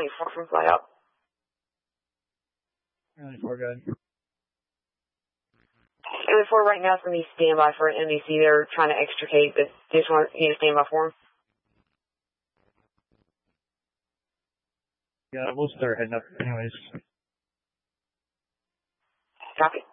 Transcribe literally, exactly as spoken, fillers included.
ninety-four from fly up. ninety-four, good. ninety-four right now is going to be standby for an M D C. They're trying to extricate, but they just want you to stand by for them. Yeah, we'll start heading up anyways. Copy.